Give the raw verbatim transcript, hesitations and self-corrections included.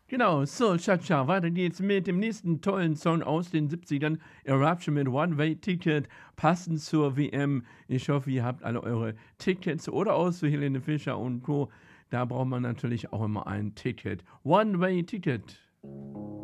Genau, Soul Cha-Cha. Weiter geht's mit dem nächsten tollen Song aus den siebzigern. Eruption mit One-Way-Ticket, passend zur W M. Ich hoffe, ihr habt alle eure Tickets oder aus für Helene Fischer und Co. Da braucht man natürlich auch immer ein Ticket. One-Way-Ticket.